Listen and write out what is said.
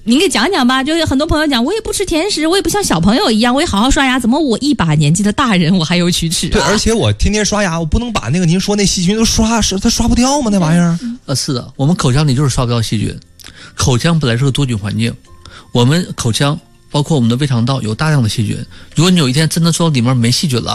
您给讲讲吧。就是很多朋友讲，我也不吃甜食，我也不像小朋友一样，我也好好刷牙，怎么我一把年纪的大人我还有龋齿啊？ 对，而且我天天刷牙，我不能把那个您说那细菌都它刷不掉吗？那玩意儿？ 是的，我们口腔里就是刷不掉细菌。口腔本来是个多菌环境，我们口腔包括我们的胃肠道有大量的细菌。如果你有一天真的说里面没细菌了，